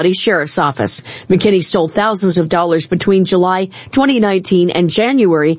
Sheriff's Office. McKinney stole thousands of dollars between July 2019 and January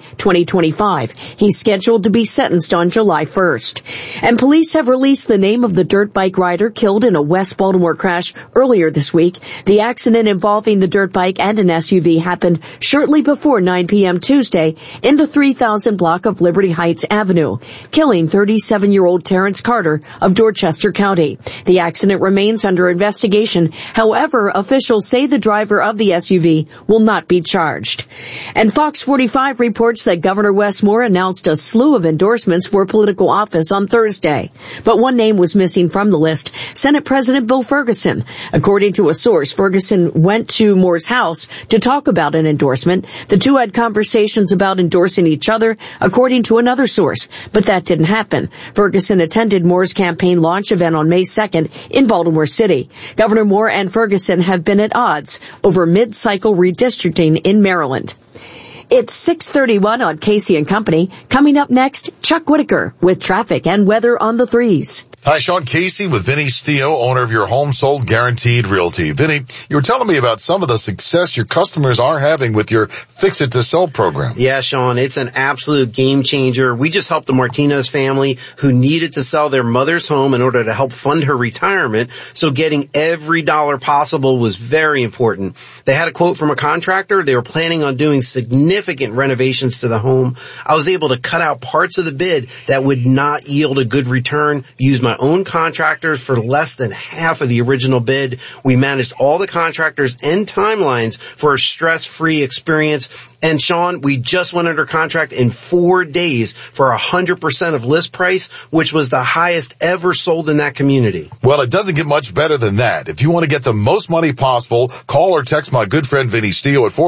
2025. He's scheduled to be sentenced on July 1st. And police have released the name of the dirt bike rider killed in a West Baltimore crash earlier this week. The accident involving the dirt bike and an SUV happened shortly before 9 p.m. Tuesday in the 3000 block of Liberty Heights Avenue, killing 37-year-old Terrence Carter of Dorchester County. The accident remains under investigation. However, officials say the driver of the SUV will not be charged. And Fox 45 reports that Governor Wes Moore announced a slew of endorsements for political office on Thursday. But one name was missing from the list, Senate President Bill Ferguson. According to a source, Ferguson went to Moore's house to talk about an endorsement. The two had conversations about endorsing each other, according to another source, but that didn't happen. Ferguson attended Moore's campaign launch event on May 2nd in Baltimore City. Governor Moore and Ferguson have been at odds over mid-cycle redistricting in Maryland. It's 6:31 on Casey and Company. Coming up next, Chuck Whitaker with traffic and weather on the threes. Hi, Sean Casey with Vinny Stio, owner of Your Home Sold Guaranteed Realty. Vinny, you were telling me about some of the success your customers are having with your Fix It to Sell program. Yeah, Sean, it's an absolute game changer. We just helped the Martinez family who needed to sell their mother's home in order to help fund her retirement. So getting every dollar possible was very important. They had a quote from a contractor. They were planning on doing significant renovations to the home. I was able to cut out parts of the bid that would not yield a good return, use my own contractors for less than half of the original bid. We managed all the contractors and timelines for a stress-free experience. And Sean, we just went under contract in 4 days for 100% of list price, which was the highest ever sold in that community. Well, it doesn't get much better than that. If you want to get the most money possible, call or text my good friend Vinny Stio at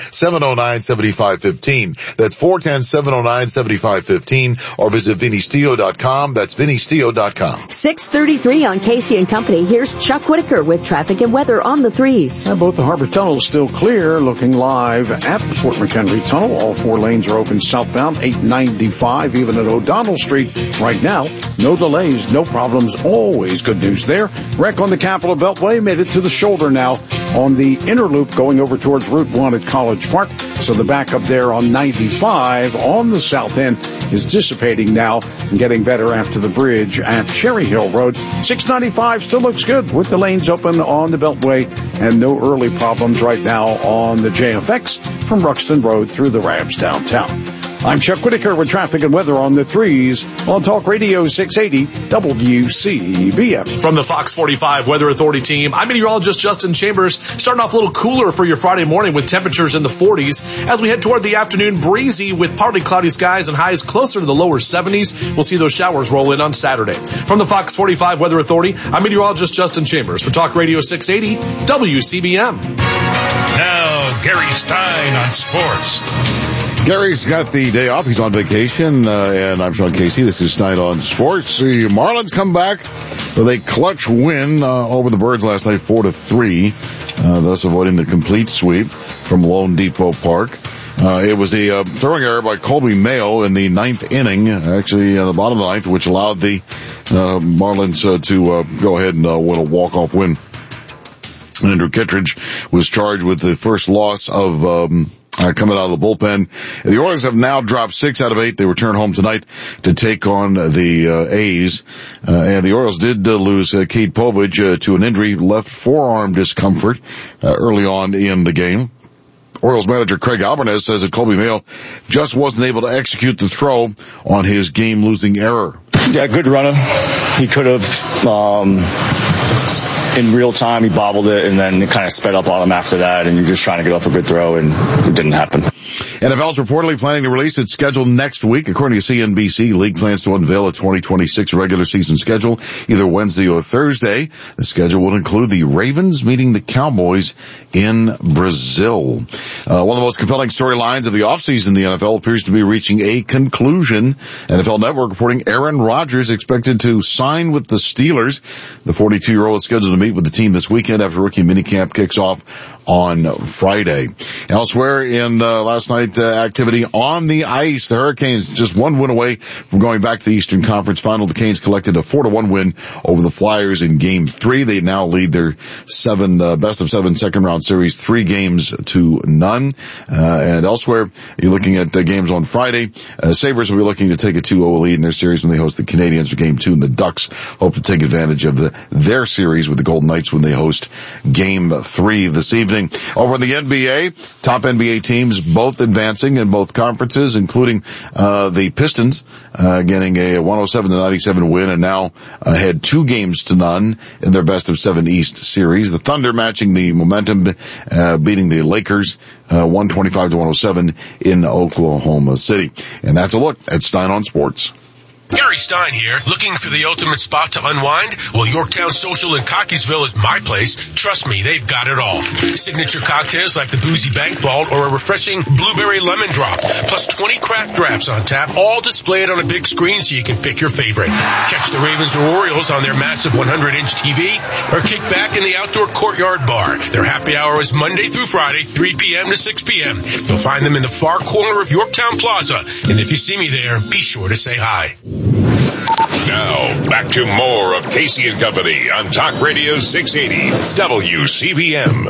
410-709-7515. That's 410-709-7515, or visit vinnystio.com. That's vinnystio.com. 6:33 on Casey and Company. Here's Chuck Whitaker with traffic and weather on the threes. Both the Harbor Tunnels still clear, looking live at the Fort McHenry Tunnel. All four lanes are open southbound, 895, even at O'Donnell Street. Right now, no delays, no problems, always good news there. Wreck on the Capitol Beltway made it to the shoulder now on the inner loop going over towards Route 1 at College Park. So the backup there on 95 on the south end is dissipating now and getting better after the bridge at Cherry Hill Road. 695 still looks good with the lanes open on the Beltway and no early problems right now on the JFX from Ruxton Road through the Rabs downtown. I'm Chuck Whitaker with traffic and weather on the threes on Talk Radio 680 WCBM. From the Fox 45 Weather Authority team, I'm meteorologist Justin Chambers. Starting off a little cooler for your Friday morning with temperatures in the 40s. As we head toward the afternoon, breezy with partly cloudy skies and highs closer to the lower 70s. We'll see those showers roll in on Saturday. From the Fox 45 Weather Authority, I'm meteorologist Justin Chambers for Talk Radio 680 WCBM. Now, Gary Stein on sports. Gary's got the day off. He's on vacation, and I'm Sean Casey. This is Stein on Sports. The Marlins come back with a clutch win over the Birds last night, 4-3, thus avoiding the complete sweep from Lone Depot Park. It was a throwing error by Colby Mayo in the ninth inning, actually the bottom of the ninth, which allowed the Marlins to go ahead and win a walk-off win. Andrew Kittredge was charged with the first loss of coming out of the bullpen. The Orioles have now dropped 6 out of 8. They return home tonight to take on the A's. And the Orioles did lose Cade Povich to an injury, left forearm discomfort early on in the game. Orioles manager Craig Alvarez says that Colby Mayo just wasn't able to execute the throw on his game-losing error. Yeah, good runner. He could have, in real time, he bobbled it and then it kind of sped up on him after that, and you're just trying to get off a good throw, and it didn't happen. NFL's reportedly planning to release its schedule next week. According to CNBC, league plans to unveil a 2026 regular season schedule either Wednesday or Thursday. The schedule will include the Ravens meeting the Cowboys in Brazil. One of the most compelling storylines of the offseason in the NFL appears to be reaching a conclusion. NFL Network reporting Aaron Rodgers expected to sign with the Steelers. The 42-year-old is scheduled to meet with the team this weekend after rookie minicamp kicks off on Friday. Elsewhere in last night's activity on the ice, the Hurricanes just one win away from going back to the Eastern Conference Final. The Canes collected a 4-1 win over the Flyers in Game 3. They now lead their best of 7 second-round series 3-0. And elsewhere, you're looking at the games on Friday. Sabres will be looking to take a 2-0 lead in their series when they host the Canadiens for Game 2, and the Ducks hope to take advantage of their series with the Golden Knights when they host Game 3 this evening. Over in the NBA, top NBA teams both advancing in both conferences, including the Pistons getting a 107-97 win and now ahead 2-0 in their best of 7 East series. The Thunder matching the momentum, beating the Lakers 125-107 in Oklahoma City. And that's a look at Stein on Sports. Gary Stein here. Looking for the ultimate spot to unwind? Well, Yorktown Social in Cockeysville is my place. Trust me, they've got it all. Signature cocktails like the Boozy Bank Vault or a refreshing blueberry lemon drop, plus 20 craft drafts on tap, all displayed on a big screen so you can pick your favorite. Catch the Ravens or Orioles on their massive 100-inch TV or kick back in the outdoor courtyard bar. Their happy hour is Monday through Friday, 3 p.m. to 6 p.m. You'll find them in the far corner of Yorktown Plaza. And if you see me there, be sure to say hi. Now, back to more of Casey and Company on Talk Radio 680 WCBM.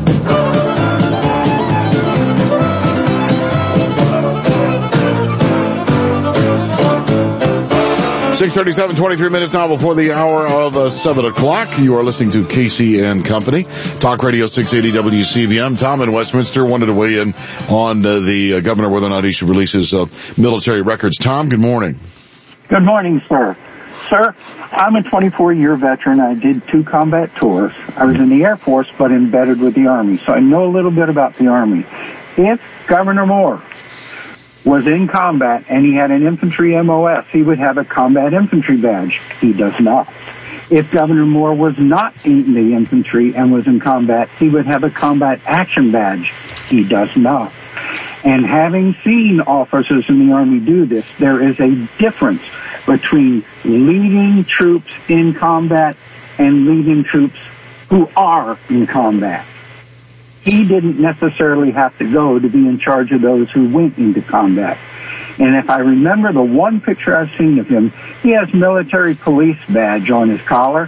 6:37, 23 minutes now before the hour of 7 o'clock. You are listening to Casey and Company, Talk Radio 680 WCBM. Tom in Westminster wanted to weigh in on the governor, whether or not he should release his military records. Tom, good morning. Good morning, sir. Sir, I'm a 24-year veteran. I did 2 combat tours. I was in the Air Force, but embedded with the Army, so I know a little bit about the Army. If Governor Moore was in combat and he had an infantry MOS, he would have a combat infantry badge. He does not. If Governor Moore was not in the infantry and was in combat, he would have a combat action badge. He does not. And having seen officers in the Army do this, there is a difference between leading troops in combat and leading troops who are in combat. He didn't necessarily have to go to be in charge of those who went into combat. And if I remember the one picture I've seen of him, he has military police badge on his collar.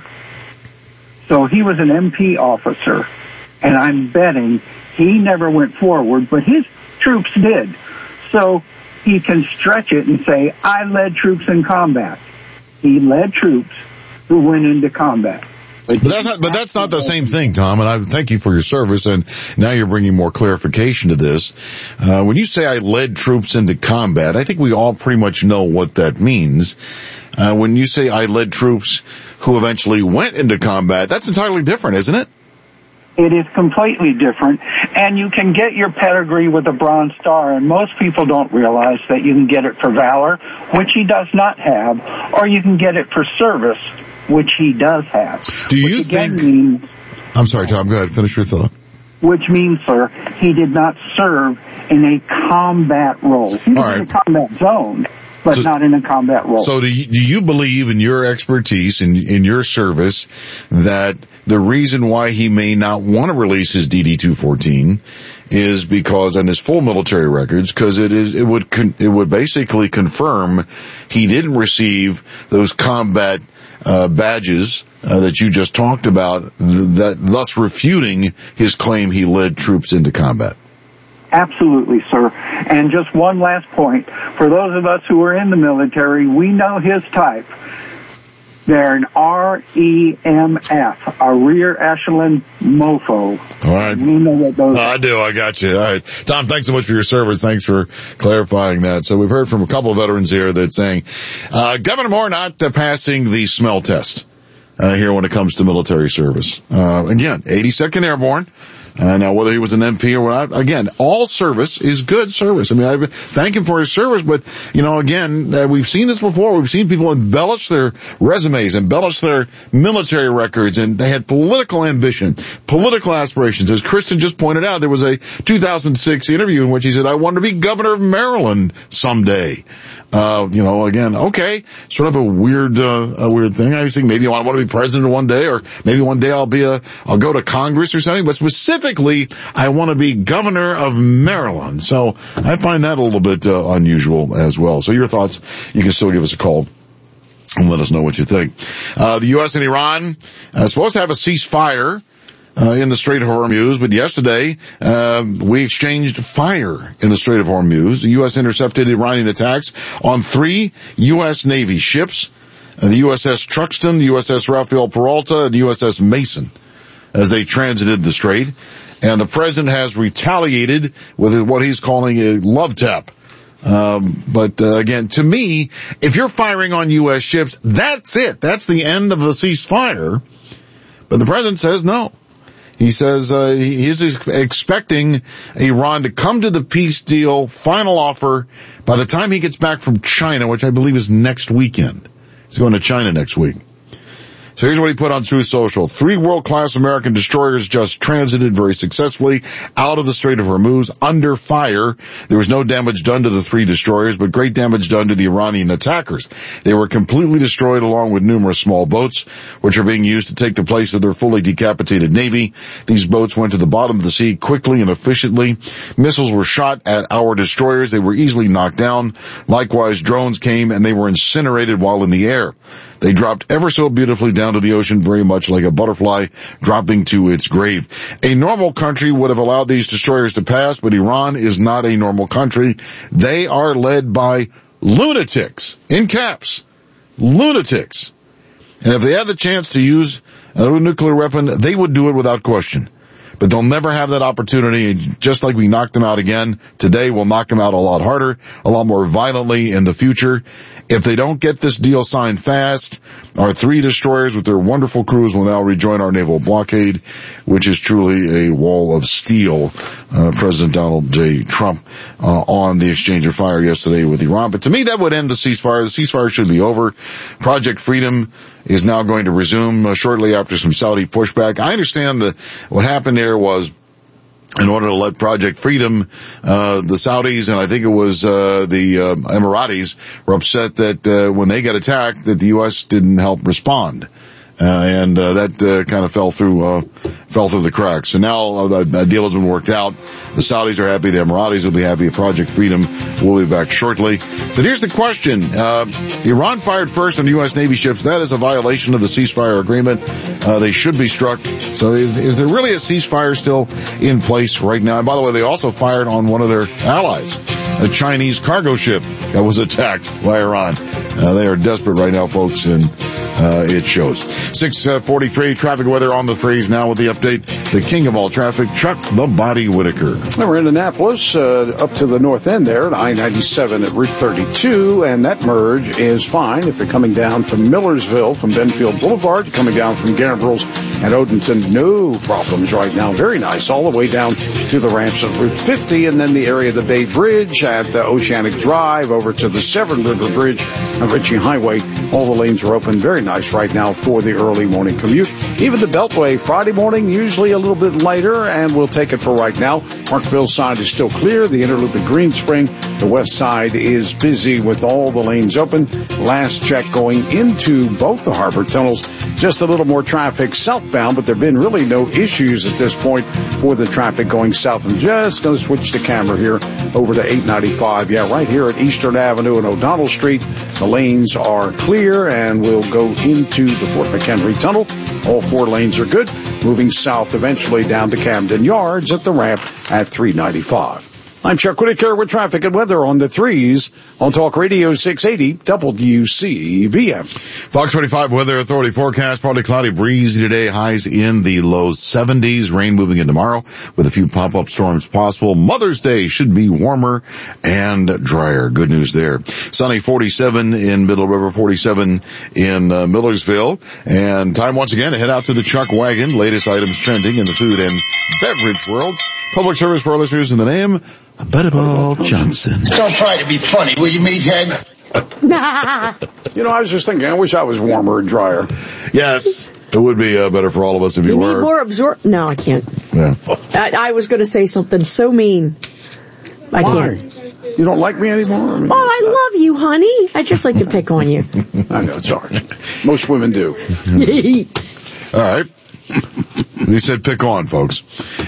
So he was an MP officer, and I'm betting he never went forward, but his troops did. So he can stretch it and say, I led troops in combat. He led troops who went into combat. But that's not the same thing, Tom, and I thank you for your service, and now you're bringing more clarification to this. When you say I led troops into combat, I think we all pretty much know what that means. When you say I led troops who eventually went into combat, that's entirely different, isn't it? It is completely different, and you can get your pedigree with a Bronze Star, and most people don't realize that you can get it for valor, which he does not have, or you can get it for service, which he does have. Do you think... I'm sorry, Tom, go ahead, finish your thought. Which means, sir, he did not serve in a combat role. He was in a combat zone, but not in a combat role. So do you believe in your expertise, in your service, that the reason why he may not want to release his DD-214 is because, on his full military records, because it would basically confirm he didn't receive those combat badges that you just talked about, thus refuting his claim he led troops into combat? Absolutely, sir. And just one last point. For those of us who are in the military, we know his type. They're an REMF, a rear echelon mofo. All right. We know what those are. I do. I got you. All right. Tom, thanks so much for your service. Thanks for clarifying that. So we've heard from a couple of veterans here that saying, Governor Moore not passing the smell test here when it comes to military service. Again, 82nd Airborne. Now, whether he was an MP or what, again, all service is good service. I mean, I thank him for his service, but, again, we've seen this before. We've seen people embellish their resumes, embellish their military records, and they had political ambition, political aspirations. As Kristen just pointed out, there was a 2006 interview in which he said, I want to be governor of Maryland someday. Again, okay, sort of a weird thing. I was thinking maybe I want to be president one day, or maybe one day I'll go to Congress or something, but specifically, I want to be governor of Maryland. So I find that a little bit unusual as well. So your thoughts, you can still give us a call and let us know what you think. The U.S. and Iran supposed to have a ceasefire in the Strait of Hormuz, but yesterday we exchanged fire in the Strait of Hormuz. The U.S. intercepted Iranian attacks on 3 U.S. Navy ships, the USS Truxtun, the USS Rafael Peralta, and the USS Mason, as they transited the strait. And the president has retaliated with what he's calling a love tap. But again, to me, if you're firing on U.S. ships, that's it. That's the end of the ceasefire. But the president says no. He says he's expecting Iran to come to the peace deal final offer by the time he gets back from China, which I believe is next weekend. He's going to China next week. So here's what he put on Truth Social. 3 world-class American destroyers just transited very successfully out of the Strait of Hormuz under fire. There was no damage done to the 3 destroyers, but great damage done to the Iranian attackers. They were completely destroyed along with numerous small boats, which are being used to take the place of their fully decapitated Navy. These boats went to the bottom of the sea quickly and efficiently. Missiles were shot at our destroyers. They were easily knocked down. Likewise, drones came and they were incinerated while in the air. They dropped ever so beautifully down to the ocean, very much like a butterfly dropping to its grave. A normal country would have allowed these destroyers to pass, but Iran is not a normal country. They are led by lunatics, in caps, lunatics. And if they had the chance to use a nuclear weapon, they would do it without question. But they'll never have that opportunity. And just like we knocked them out again, today we'll knock them out a lot harder, a lot more violently in the future. If they don't get this deal signed fast, our 3 destroyers with their wonderful crews will now rejoin our naval blockade, which is truly a wall of steel. President Donald J. Trump on the exchange of fire yesterday with Iran. But to me, that would end the ceasefire. The ceasefire should be over. Project Freedom is now going to resume shortly after some Saudi pushback. I understand that what happened there was, in order to let Project Freedom, the Saudis and I think it was the Emiratis were upset that when they got attacked that the U.S. didn't help respond. And that kind of fell through the cracks. So now a deal has been worked out. The Saudis are happy. The Emiratis will be happy. Project Freedom will be back shortly. But here's the question. Iran fired first on U.S. Navy ships. That is a violation of the ceasefire agreement. They should be struck. So is there really a ceasefire still in place right now? And by the way, they also fired on one of their allies, a Chinese cargo ship that was attacked by Iran. They are desperate right now, folks, and it shows. 6:43 traffic weather on the 3s now with the update. The king of all traffic, Chuck the Body Whitaker. We're in Annapolis, up to the north end there at I-97 at Route 32, and that merge is fine if you're coming down from Millersville, from Benfield Boulevard, coming down from Gambrills and Odenton. No problems right now. Very nice. All the way down to the ramps at Route 50, and then the area of the Bay Bridge at Oceanic Drive over to the Severn River Bridge on Ritchie Highway. All the lanes are open. Very nice right now for the early morning commute. Even the Beltway Friday morning, usually a little bit lighter, and we'll take it for right now. Parkville side is still clear. The Interloop at Green Spring, the west side is busy with all the lanes open. Last check going into both the harbor tunnels. Just a little more traffic southbound, but there have been really no issues at this point for the traffic going south. I'm just going to switch the camera here over to 895. Yeah, right here at Eastern Avenue and O'Donnell Street, the lanes are clear, and we'll go into the Fort McHenry Tunnel. All 4 lanes are good. Moving south eventually down to Camden Yards at the ramp at 395. I'm Chuck Whitaker with traffic and weather on the 3s on Talk Radio 680 WCBM. Fox 25 Weather Authority forecast. Partly cloudy, breezy today. Highs in the low 70s. Rain moving in tomorrow with a few pop-up storms possible. Mother's Day should be warmer and drier. Good news there. Sunny 47 in Middle River, 47 in Millersville. And time once again to head out to the Chuck Wagon. Latest items trending in the food and beverage world. Public service for our listeners in the name of Betteball Johnson. Don't try to be funny, will you, meathead? You know, I was just thinking, I wish I was warmer and drier. Yes. It would be better for all of us if you were. You need more No, I can't. Yeah. I was going to say something so mean. I Why? can't. You don't like me anymore? I love you, honey. I just like to pick on you. I know, sorry. Most women do. All right. He said pick on, folks.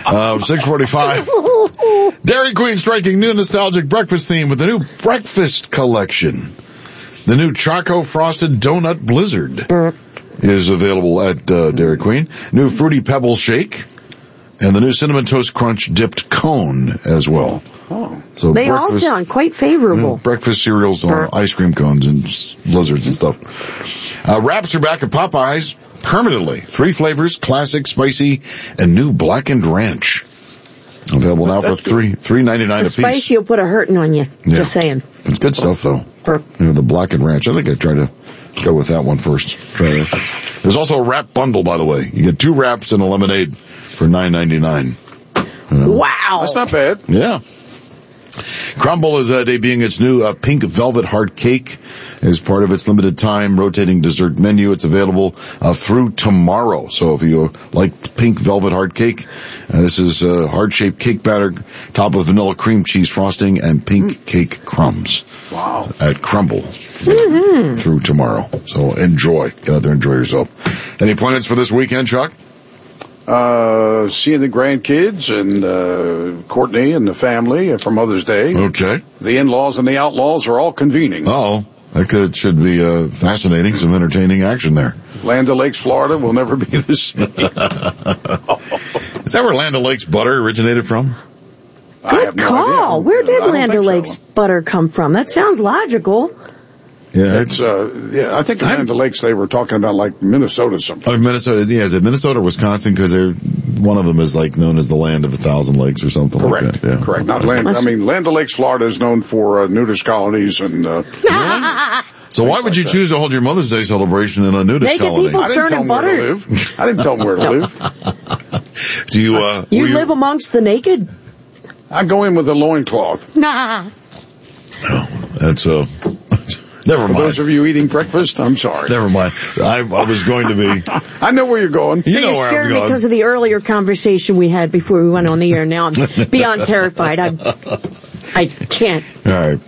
6:45. Dairy Queen striking new nostalgic breakfast theme with the new breakfast collection. The new Choco Frosted Donut Blizzard is available at Dairy Queen. New Fruity Pebble Shake. And the new Cinnamon Toast Crunch Dipped Cone as well. Oh. So they all sound quite favorable. Breakfast cereals, ice cream cones, and blizzards and stuff. Wraps are back at Popeyes permanently. 3 flavors: classic, spicy, and new blackened ranch. Available now for $3.99 a piece. Spicy will put a hurting on you. Yeah. Just saying. It's good stuff, though. The blackened ranch. I think I'd try to go with that one first. There's also a wrap bundle, by the way. You get 2 wraps and a lemonade for $9.99. Wow. That's not bad. Yeah. Crumble is debuting its new pink velvet heart cake as part of its limited time rotating dessert menu. It's available through tomorrow. So if you like pink velvet heart cake, this is heart-shaped cake batter topped with vanilla cream cheese frosting and pink cake crumbs. Wow. At Crumble through tomorrow. So enjoy. Get out there and enjoy yourself. Any plans for this weekend, Chuck? Seeing the grandkids and Courtney and the family for Mother's Day. Okay. The in-laws and the outlaws are all convening. Oh, that should be fascinating. Some entertaining action there. Land O'Lakes, Florida will never be the same. Is that where Land O'Lakes butter originated from? Good call. Where did Land O'Lakes butter come from? That sounds logical. Yeah, it's I think in Land O'Lakes they were talking about like Minnesota something. Oh, Minnesota, yeah, is it Minnesota or Wisconsin? Because one of them is like known as the land of 1,000 lakes or something. Correct. Like that. Yeah. Correct. Not Land. I mean, Land O'Lakes, Florida is known for nudist colonies and. So why would you choose to hold your Mother's Day celebration in a nudist colony? People churning butter. I didn't tell them where to live. Do you? You live amongst the naked. I go in with a loincloth. Nah. Oh, that's never mind. For those of you eating breakfast, I'm sorry. Never mind. I was going to be. I know where you're going. You know where I'm going. Because of the earlier conversation we had before we went on the air. Now I'm beyond terrified. I can't. All right.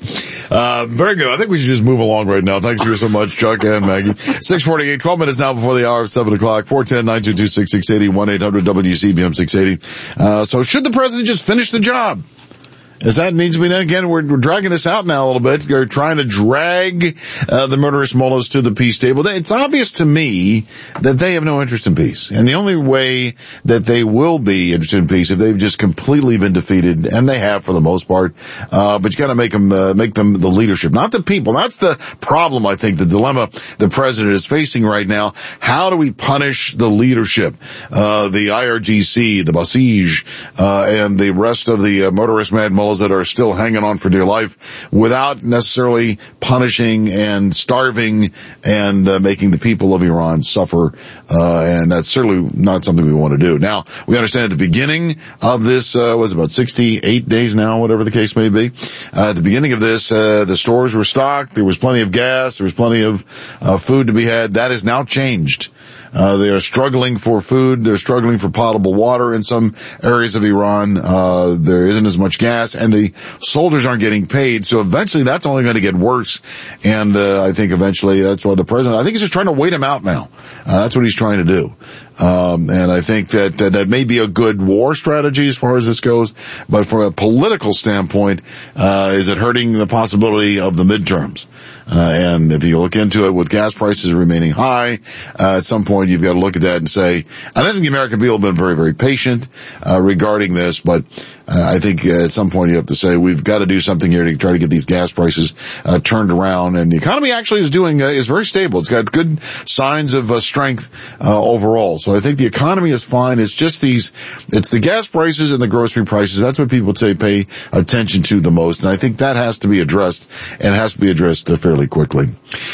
Very good. I think we should just move along right now. Thanks for so much, Chuck and Maggie. 6:48, 12 minutes now before the hour of 7 o'clock. 410-922-6680, 1-800-WCBM 680. So should the president just finish the job? As that needs to be done again, we're dragging this out now a little bit. You're trying to drag the murderous mullahs to the peace table. It's obvious to me that they have no interest in peace. And the only way that they will be interested in peace if they've just completely been defeated, and they have for the most part, but you gotta make them the leadership, not the people. That's the problem, I think, the dilemma the president is facing right now. How do we punish the leadership? The IRGC, the Basij, and the rest of the murderous mad mullahs that are still hanging on for dear life without necessarily punishing and starving and making the people of Iran suffer. And that's certainly not something we want to do. Now, we understand at the beginning of this, was about 68 days now, whatever the case may be. At the beginning of this, the stores were stocked. There was plenty of gas. There was plenty of food to be had. That has now changed. They are struggling for food. They're struggling for potable water in some areas of Iran. There isn't as much gas, and the soldiers aren't getting paid. So eventually that's only going to get worse. And I think eventually that's why the president, I think he's just trying to wait him out now. That's what he's trying to do. And I think that may be a good war strategy as far as this goes. But from a political standpoint, is it hurting the possibility of the midterms? And if you look into it with gas prices remaining high, at some point you've got to look at that and say, I don't think the American people have been very, very patient, regarding this, but I think at some point you have to say we've got to do something here to try to get these gas prices turned around. And the economy actually is very stable. It's got good signs of strength overall. So I think the economy is fine. It's just it's the gas prices and the grocery prices. That's what people say pay attention to the most. And I think that has to be addressed, and has to be addressed fairly quickly.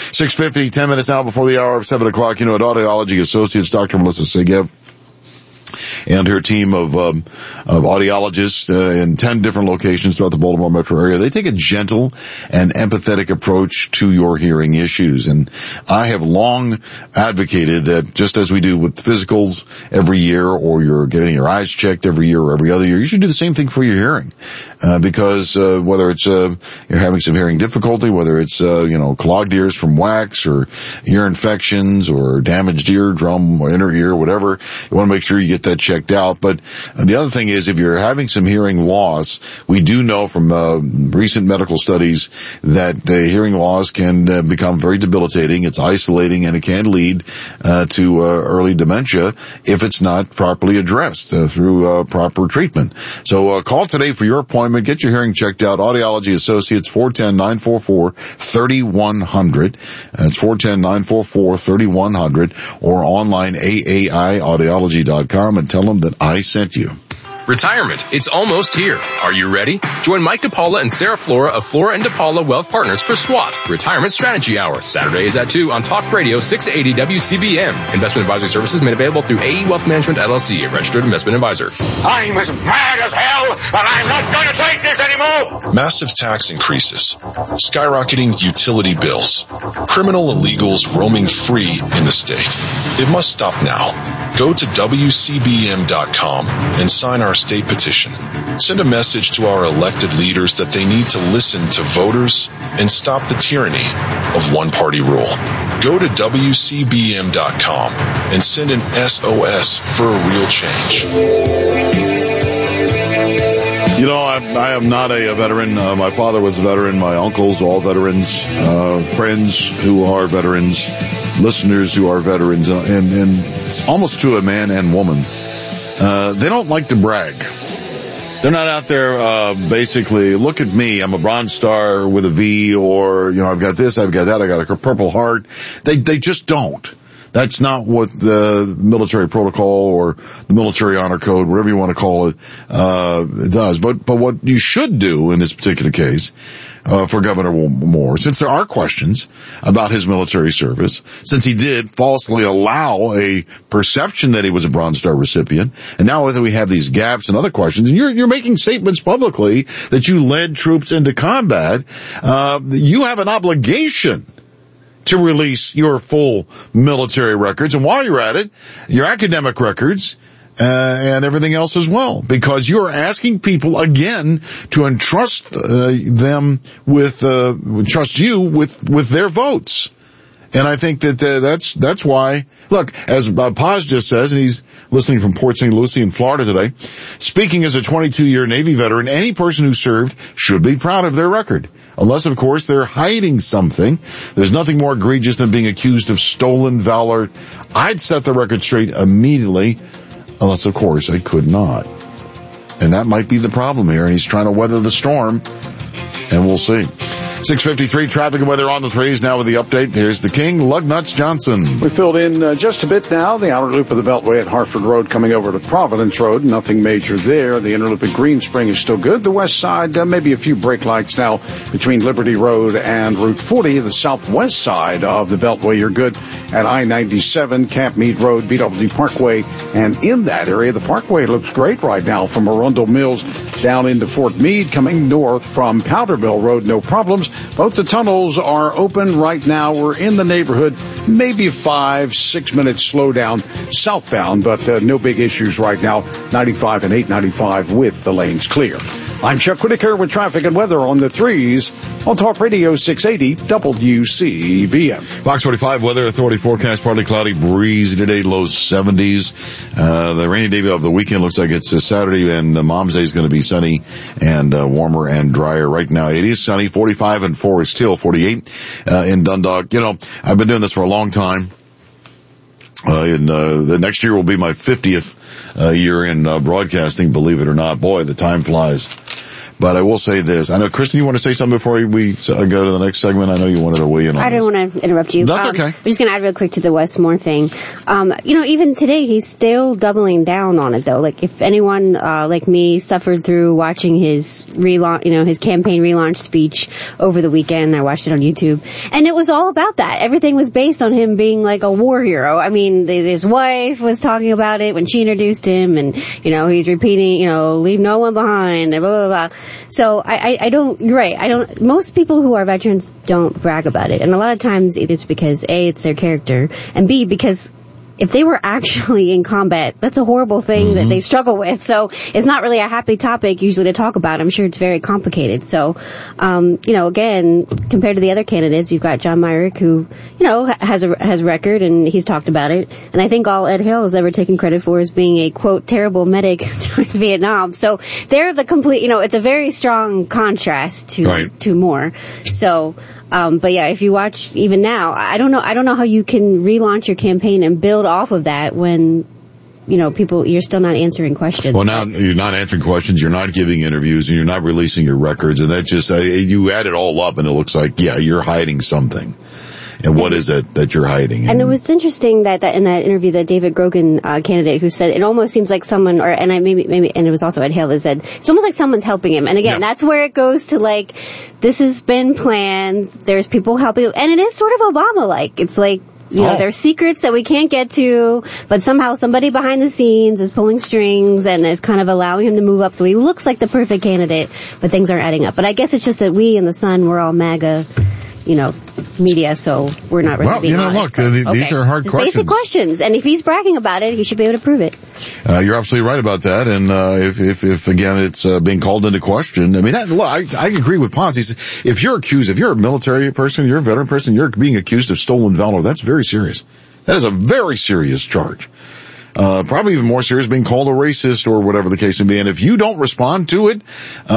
6:50, 10 minutes now before the hour of 7 o'clock. You know, at Audiology Associates, Dr. Melissa Segev and her team of audiologists in 10 different locations throughout the Baltimore metro area. They take a gentle and empathetic approach to your hearing issues. And I have long advocated that just as we do with physicals every year, or you're getting your eyes checked every year or every other year, you should do the same thing for your hearing. Because whether it's you're having some hearing difficulty, whether it's clogged ears from wax or ear infections or damaged eardrum or inner ear, whatever, you want to make sure you get that checked out. But the other thing is, if you're having some hearing loss, we do know from recent medical studies that hearing loss can become very debilitating. It's isolating, and it can lead to early dementia if it's not properly addressed through proper treatment. So call today for your appointment. Get your hearing checked out. Audiology Associates, 410-944-3100. That's 410-944-3100, or online AAIaudiology.com, and tell them that I sent you. Retirement. It's almost here. Are you ready? Join Mike DePaula and Sarah Flora of Flora and DePaula Wealth Partners for SWAT, Retirement Strategy Hour. Saturdays at 2 on Talk Radio 680 WCBM. Investment advisory services made available through AE Wealth Management LLC, a registered investment advisor. I'm as mad as hell, and I'm not going to take this anymore. Massive tax increases, skyrocketing utility bills, criminal illegals roaming free in the state. It must stop now. Go to WCBM.com and sign our state petition. Send a message to our elected leaders that they need to listen to voters and stop the tyranny of one-party rule. Go to WCBM.com and send an SOS for a real change. You know, I am not a veteran. My father was a veteran. My uncles, all veterans. Friends who are veterans. Listeners who are veterans. And almost to a man and woman. They don't like to brag. They're not out there, basically, look at me, I'm a Bronze Star with a V, or, I've got this, I've got that, I got a Purple Heart. They just don't. That's not what the military protocol or the military honor code, whatever you want to call it, does. But what you should do in this particular case, for Governor Moore, since there are questions about his military service, since he did falsely allow a perception that he was a Bronze Star recipient, and now that we have these gaps and other questions, and you're making statements publicly that you led troops into combat, you have an obligation to release your full military records, and while you're at it, your academic records, and everything else as well, because you're asking people again to entrust trust you with their votes. And I think that's why, look, as Paz just says, and he's listening from Port St. Lucie in Florida today, speaking as a 22-year Navy veteran, any person who served should be proud of their record. Unless, of course, they're hiding something. There's nothing more egregious than being accused of stolen valor. I'd set the record straight immediately, unless, of course, I could not. And that might be the problem here, and he's trying to weather the storm, and we'll see. 6:53, traffic and weather on the threes. Now with the update, here's the King, Lugnuts Johnson. We filled in just a bit now. The outer loop of the Beltway at Hartford Road coming over to Providence Road. Nothing major there. The inner loop at Green Spring is still good. The west side, maybe a few brake lights now between Liberty Road and Route 40. The southwest side of the Beltway, you're good at I-97, Camp Meade Road, BW Parkway. And in that area, the Parkway looks great right now from Arundel Mills down into Fort Meade. Coming north from Powder Mill Road, no problems. Both the tunnels are open right now. We're in the neighborhood, maybe a 5-6 minute slowdown southbound, but no big issues right now. 95 and 895 with the lanes clear. I'm Chuck Whitaker with traffic and weather on the threes on Talk Radio 680 WCBM. Fox 45 Weather Authority forecast, partly cloudy, breezy today, low 70s. The rainy day of the weekend looks like it's Saturday, and Mom's Day is going to be sunny and warmer and drier. Right now it is sunny, 45 in Forest Hill, 48 in Dundalk. I've been doing this for a long time. The next year will be my 50th year in broadcasting, believe it or not. Boy, the time flies. But I will say this. I know, Kristen, you want to say something before we go to the next segment? I know you wanted to weigh in on I didn't want to interrupt you. That's okay. I'm just going to add real quick to the Wes Moore thing. Even today, he's still doubling down on it, though. Like, if anyone like me suffered through watching his relaunch, his campaign relaunch speech over the weekend, I watched it on YouTube, and it was all about that. Everything was based on him being like a war hero. I mean, his wife was talking about it when she introduced him, and, he's repeating, leave no one behind, blah, blah, blah. So you're right. Most people who are veterans don't brag about it. And a lot of times it's because A, it's their character, and B, because if they were actually in combat, that's a horrible thing that they struggle with. So it's not really a happy topic usually to talk about. I'm sure it's very complicated. So, again, compared to the other candidates, you've got John Myrick, who, has a record, and he's talked about it. And I think all Ed Hill has ever taken credit for is being a, quote, terrible medic during Vietnam. So they're the complete, it's a very strong contrast to Moore. So, but yeah, if you watch even now, I don't know how you can relaunch your campaign and build off of that when, you're still not answering questions. Well, now you're not answering questions, you're not giving interviews, and you're not releasing your records, and that just, you add it all up and it looks like, yeah, you're hiding something. And what is it that you're hiding? And it was interesting that in that interview, that David Grogan candidate who said it almost seems like someone, and it was also Ed Hill, that said it's almost like someone's helping him. And again, that's where it goes to like, this has been planned. There's people helping, and it is sort of Obama-like. It's like, there's secrets that we can't get to, but somehow somebody behind the scenes is pulling strings and is kind of allowing him to move up. So he looks like the perfect candidate, but things aren't adding up. But I guess it's just that we in the Sun, we're all MAGA, media, so we're not really being honest. These are hard questions. Basic questions, and if he's bragging about it, he should be able to prove it. You're absolutely right about that, and if again it's being called into question, I mean, I agree with Ponce. If you're accused, if you're a military person, you're a veteran person, you're being accused of stolen valor, that's very serious. That is a very serious charge. Probably even more serious, being called a racist or whatever the case may be. And if you don't respond to it,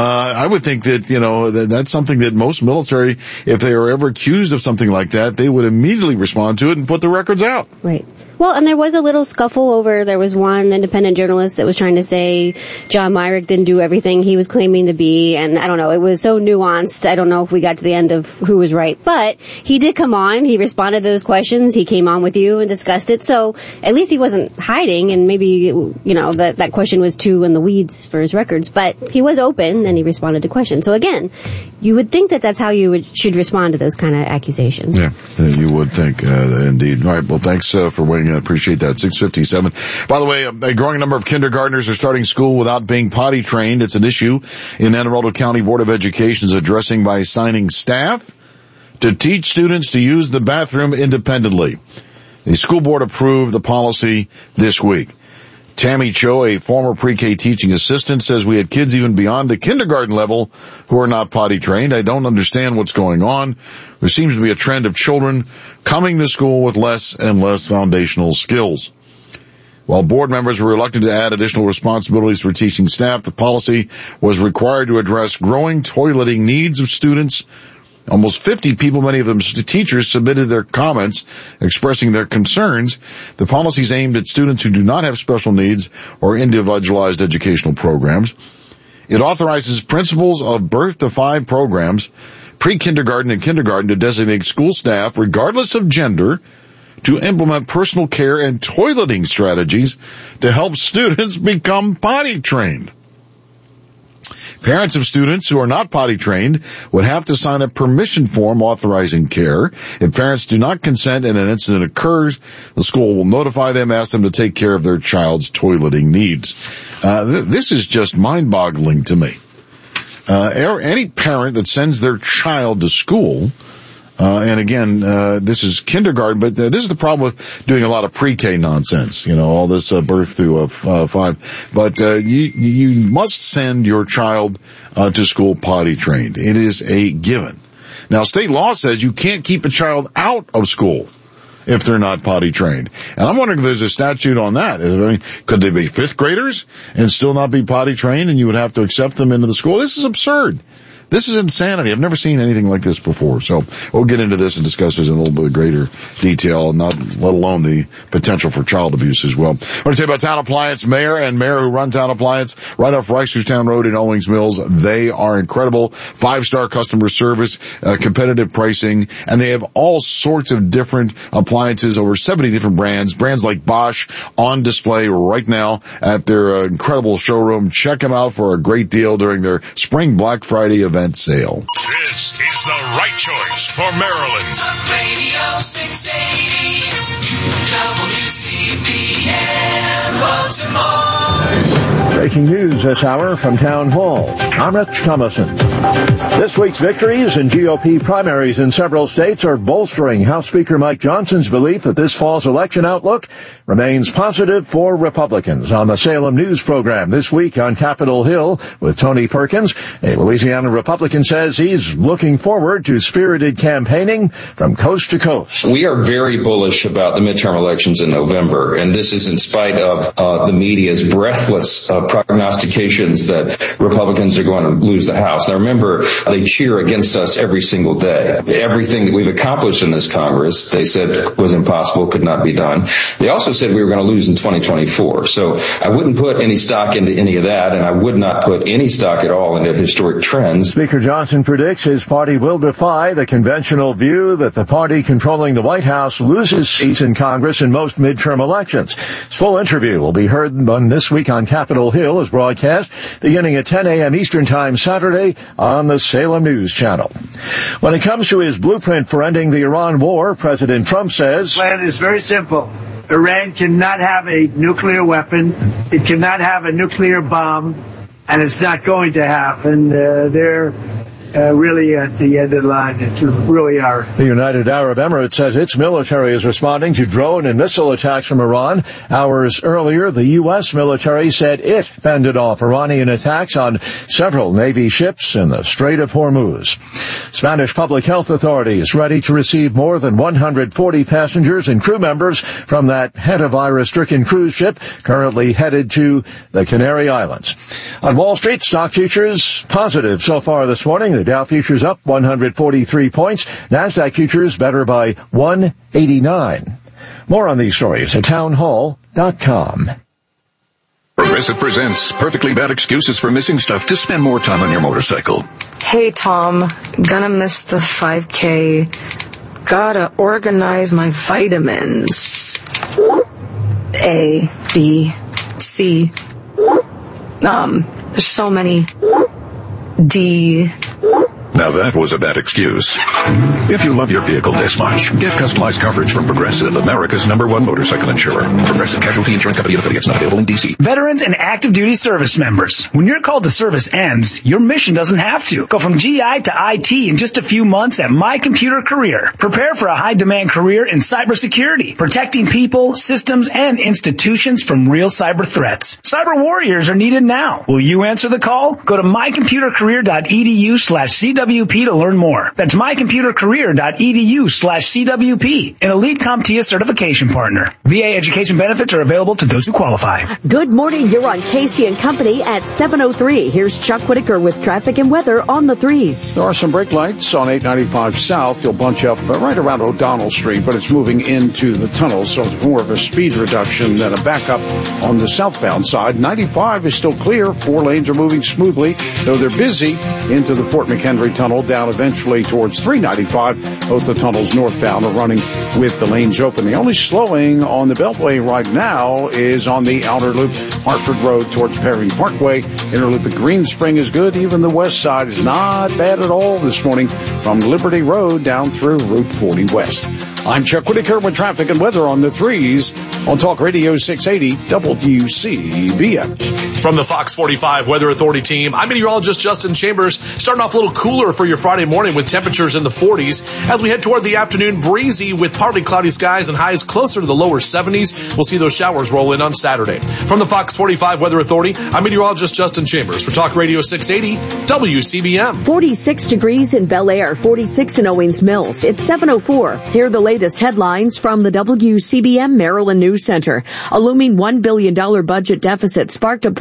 I would think that, that's something that most military, if they are ever accused of something like that, they would immediately respond to it and put the records out. Right. Well, and there was a little scuffle there was one independent journalist that was trying to say John Myrick didn't do everything he was claiming to be, and I don't know, it was so nuanced, I don't know if we got to the end of who was right, but he did come on, he responded to those questions, he came on with you and discussed it, so at least he wasn't hiding, and maybe, that question was too in the weeds for his records, but he was open and he responded to questions. So again, you would think that that's how you should respond to those kind of accusations. Yeah, you would think, indeed. All right, well, thanks for weighing in. I appreciate that. 6:57. By the way, a growing number of kindergartners are starting school without being potty trained. It's an issue in Anne Arundel County Board of Education is addressing by assigning staff to teach students to use the bathroom independently. The school board approved the policy this week. Tammy Cho, a former pre-K teaching assistant, says we had kids even beyond the kindergarten level who are not potty trained. I don't understand what's going on. There seems to be a trend of children coming to school with less and less foundational skills. While board members were reluctant to add additional responsibilities for teaching staff, the policy was required to address growing toileting needs of students. Almost 50 people, many of them teachers, submitted their comments expressing their concerns. The policy is aimed at students who do not have special needs or individualized educational programs. It authorizes principals of birth to 5 programs, pre-kindergarten and kindergarten, to designate school staff, regardless of gender, to implement personal care and toileting strategies to help students become potty trained. Parents of students who are not potty trained would have to sign a permission form authorizing care. If parents do not consent and an incident occurs, the school will notify them, ask them to take care of their child's toileting needs. This is just mind-boggling to me. Any parent that sends their child to school, and again, this is kindergarten, but this is the problem with doing a lot of pre-K nonsense, all this birth through 5. But you must send your child to school potty trained. It is a given. Now, state law says you can't keep a child out of school if they're not potty trained. And I'm wondering if there's a statute on that. I mean, could they be 5th graders and still not be potty trained, and you would have to accept them into the school? This is absurd. This is insanity. I've never seen anything like this before. So we'll get into this and discuss this in a little bit greater detail, not let alone the potential for child abuse as well. I want to tell you about Town Appliance Mayor who run Town Appliance right off Reisterstown Road in Owings Mills. They are incredible. 5-star customer service, competitive pricing, and they have all sorts of different appliances, over 70 different brands like Bosch on display right now at their incredible showroom. Check them out for a great deal during their Spring Black Friday event sale. This is the right choice for Maryland. Talk Radio 680 WCBM Baltimore. Breaking news this hour from Town Hall. I'm Rich Thomason. This week's victories in GOP primaries in several states are bolstering House Speaker Mike Johnson's belief that this fall's election outlook remains positive for Republicans. On the Salem News program this week on Capitol Hill with Tony Perkins, a Louisiana Republican says he's looking forward to spirited campaigning from coast to coast. We are very bullish about the midterm elections in November, and this is in spite of the media's breathless prognostications that Republicans are going to lose the House. Now remember, they cheer against us every single day. Everything that we've accomplished in this Congress, they said was impossible, could not be done. They also said we were going to lose in 2024. So I wouldn't put any stock into any of that, and I would not put any stock at all into historic trends. Speaker Johnson predicts his party will defy the conventional view that the party controlling the White House loses seats in Congress in most midterm elections. His full interview will be heard on This Week on Capitol Hill as broadcast beginning at 10 a.m. Eastern Time Saturday on the Salem News Channel. When it comes to his blueprint for ending the Iran war, President Trump says, the plan is very simple. Iran cannot have a nuclear weapon. It cannot have a nuclear bomb, and it's not going to happen. They're really at the end of the line. It really are. The United Arab Emirates says its military is responding to drone and missile attacks from Iran. Hours earlier, the U.S. military said it fended off Iranian attacks on several Navy ships in the Strait of Hormuz. Spanish public health authorities ready to receive more than 140 passengers and crew members from that hantavirus-stricken cruise ship currently headed to the Canary Islands. On Wall Street, stock futures positive so far this morning. The Dow futures up 143 points. NASDAQ futures better by 189. More on these stories at townhall.com. Progressive presents Perfectly Bad Excuses for Missing Stuff to Spend More Time on Your Motorcycle. Hey, Tom. Gonna miss the 5K. Gotta organize my vitamins. A, B, C. There's so many. D. Now that was a bad excuse. If you love your vehicle this much, get customized coverage from Progressive, America's #1 motorcycle insurer. Progressive Casualty Insurance Company of affiliates, not available in D.C. Veterans and active duty service members. When your call to service ends, your mission doesn't have to. Go from GI to IT in just a few months at My Computer Career. Prepare for a high-demand career in cybersecurity, protecting people, systems, and institutions from real cyber threats. Cyber warriors are needed now. Will you answer the call? Go to mycomputercareer.edu/CWP to learn more. That's mycomputercareer.edu/CWP, an Elite CompTIA certification partner. VA education benefits are available to those who qualify. Good morning. You're on Casey and Company at 7:03. Here's Chuck Whitaker with traffic and weather on the 3s. There are some brake lights on 895 South. You'll bunch up right around O'Donnell Street, but it's moving into the tunnel, so it's more of a speed reduction than a backup on the southbound side. 95 is still clear. 4 lanes are moving smoothly, though they're busy into the Fort McHenry Tunnel, down eventually towards 395. Both the tunnels northbound are running with the lanes open. The only slowing on the Beltway right now is on the outer loop, Hartford Road towards Perry Parkway. Inner loop at Green Spring is good. Even the west side is not bad at all this morning from Liberty Road down through Route 40 West. I'm Chuck Whitaker with traffic and weather on the 3s on Talk Radio 680 WCBM. From the Fox 45 Weather Authority team, I'm meteorologist Justin Chambers. Starting off a little cooler for your Friday morning with temperatures in the 40s. As we head toward the afternoon, breezy with partly cloudy skies and highs closer to the lower 70s. We'll see those showers roll in on Saturday. From the Fox 45 Weather Authority, I'm meteorologist Justin Chambers for Talk Radio 680 WCBM. 46 degrees in Bel Air, 46 in Owings Mills. It's 7:04. Here are the latest headlines from the WCBM Maryland News Center. A looming $1 billion budget deficit sparked a point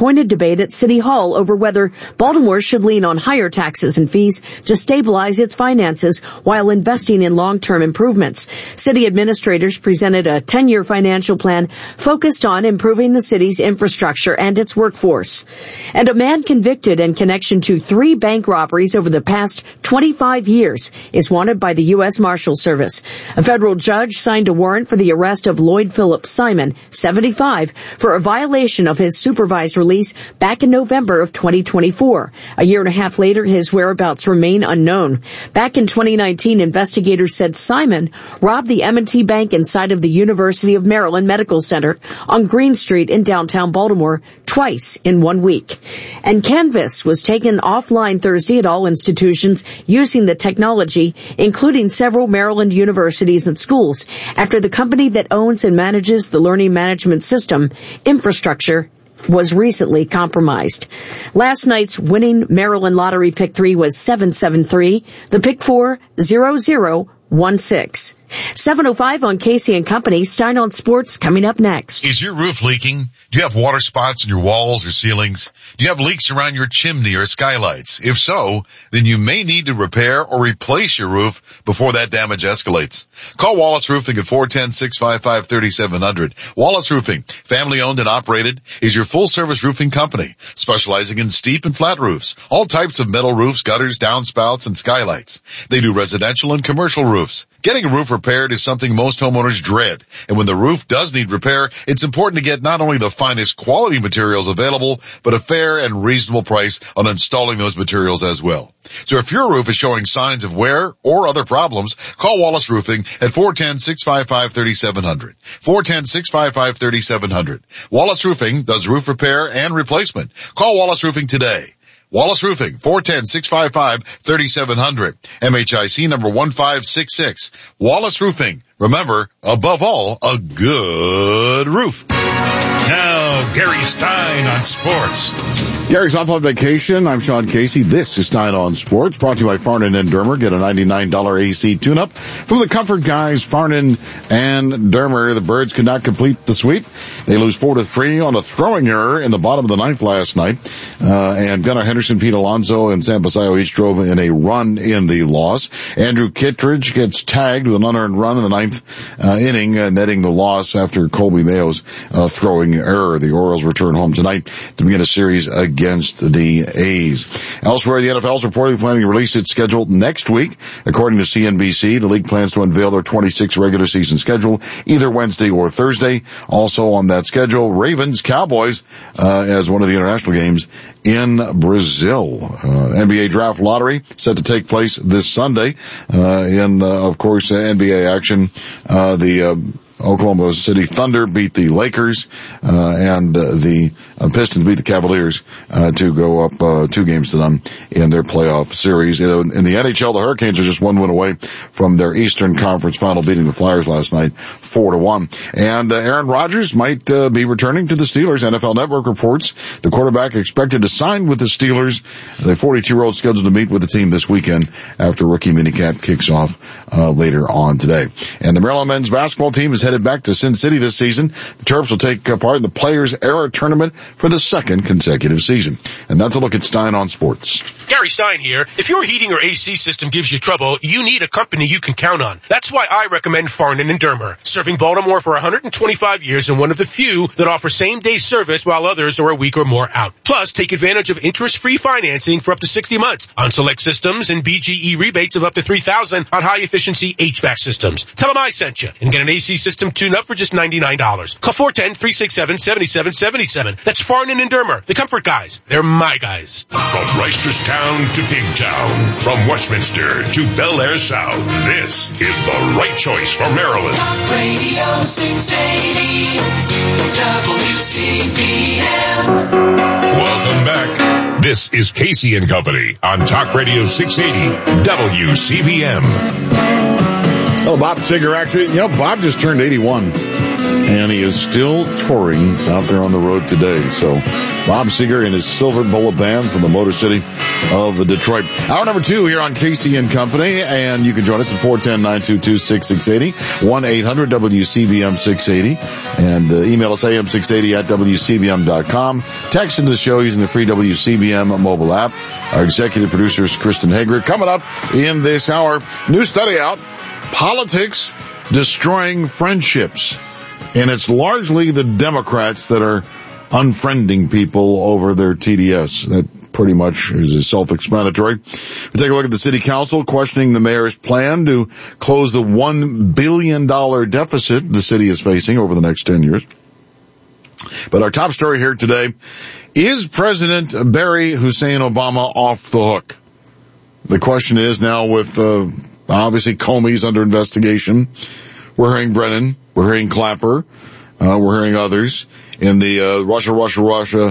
pointed debate at City Hall over whether Baltimore should lean on higher taxes and fees to stabilize its finances while investing in long-term improvements. City administrators presented a 10-year financial plan focused on improving the city's infrastructure and its workforce. And a man convicted in connection to 3 bank robberies over the past 25 years is wanted by the U.S. Marshal Service. A federal judge signed a warrant for the arrest of Lloyd Philip Simon, 75, for a violation of his supervised release back in November of 2024. A year and a half later, his whereabouts remain unknown. Back in 2019, investigators said Simon robbed the M&T Bank inside of the University of Maryland Medical Center on Green Street in downtown Baltimore twice in 1 week. And Canvas was taken offline Thursday at all institutions using the technology, including several Maryland universities and schools, after the company that owns and manages the learning management system infrastructure was recently compromised. Last night's winning Maryland Lottery Pick 3 was 773, the Pick 4, 0016. 7:05 on Casey and Company. Stein on Sports coming up next. Is your roof leaking? Do you have water spots in your walls or ceilings? Do you have leaks around your chimney or skylights? If so, then you may need to repair or replace your roof before that damage escalates. Call Wallace Roofing at 410-655-3700. Wallace Roofing, family owned and operated, is your full service roofing company, specializing in steep and flat roofs, all types of metal roofs, gutters, downspouts, and skylights. They do residential and commercial roofs. Getting a roof repaired is something most homeowners dread, and when the roof does need repair, it's important to get not only the finest quality materials available, but a fair and reasonable price on installing those materials as well. So if your roof is showing signs of wear or other problems, call Wallace Roofing at 410-655-3700. 410-655-3700. Wallace Roofing does roof repair and replacement. Call Wallace Roofing today. Wallace Roofing, 410-655-3700. MHIC number 1566. Wallace Roofing. Remember, above all, a good roof. Now, Gary Stein on sports. Gary's off on vacation. I'm Sean Casey. This is Stein on Sports, brought to you by Farnan and Dermer. Get a $99 AC tune-up from the Comfort Guys, Farnan and Dermer. The Birds could not complete the sweep. They lose 4-3 on a throwing error in the bottom of the ninth last night. And Gunnar Henderson, Pete Alonso, and Sam Basayo each drove in a run in the loss. Andrew Kittredge gets tagged with an unearned run in the ninth inning, netting the loss after Colby Mayo's throwing error. The Orioles return home tonight to begin a series against the A's. Elsewhere, the NFL is reportedly planning to release its schedule next week. According to CNBC, the league plans to unveil their 26 regular season schedule either Wednesday or Thursday. Also on that schedule, Ravens, Cowboys, as one of the international games in Brazil. NBA draft lottery set to take place this Sunday. Of course, NBA action. The Oklahoma City Thunder beat the Lakers, and the Pistons beat the Cavaliers to go up 2 games to none in their playoff series. In the NHL, the Hurricanes are just 1 win away from their Eastern Conference final, beating the Flyers last night 4-1. And Aaron Rodgers might be returning to the Steelers. NFL Network reports the quarterback expected to sign with the Steelers. The 42-year-old scheduled to meet with the team this weekend after rookie minicamp kicks off later on today. And the Maryland men's basketball team is headed back to Sin City this season. The Terps will take part in the Players Era Tournament for the 2nd consecutive season. And that's a look at Stein on Sports. Gary Stein here. If your heating or AC system gives you trouble, you need a company you can count on. That's why I recommend Farnan and Dermer. Serving Baltimore for 125 years and one of the few that offer same-day service while others are a week or more out. Plus, take advantage of interest-free financing for up to 60 months on select systems and BGE rebates of up to $3,000 on high-efficiency HVAC systems. Tell them I sent you and get an AC system tune-up for just $99. Call 410-367-7777. That's Farnan and Dermer, the Comfort Guys. They're my guys. From Reisterstown to Pigtown, from Westminster to Bel Air South, this is the right choice for Maryland. Talk Radio 680 WCBM. Welcome back. This is Casey and Company on Talk Radio 680 WCBM. Oh, Bob Seger, actually, Bob just turned 81, and he is still touring out there on the road today. So Bob Seger and his Silver Bullet Band from the Motor City of Detroit. Hour number 2 here on Casey and Company, and you can join us at 410-922-6680, 1-800-WCBM-680, and email us am680@WCBM.com. Text into the show using the free WCBM mobile app. Our executive producer is Kristen Hager. Coming up in this hour, new study out, politics destroying friendships. And it's largely the Democrats that are unfriending people over their TDS. That pretty much is self-explanatory. We take a look at the city council questioning the mayor's plan to close the $1 billion deficit the city is facing over the next 10 years. But our top story here today, is President Barry Hussein Obama off the hook? The question is now with, obviously Comey's under investigation. We're hearing Brennan. We're hearing Clapper. We're hearing others in the Russia,